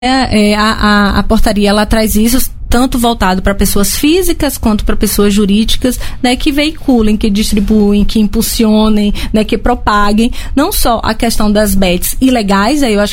A portaria, ela traz isso tanto voltado para pessoas físicas quanto para pessoas jurídicas, né, que veiculem, que distribuem, que impulsionem, né, que propaguem, não só a questão das bets ilegais, aí eu acho